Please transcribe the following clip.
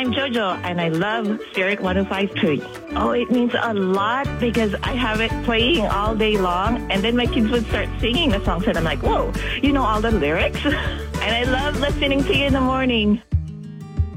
I'm Jojo, and I love Spirit 105.3. Oh, it means a lot because I have it playing all day long, and then my kids would start singing the songs, and I'm like, whoa, you know all the lyrics? And I love listening to you in the morning.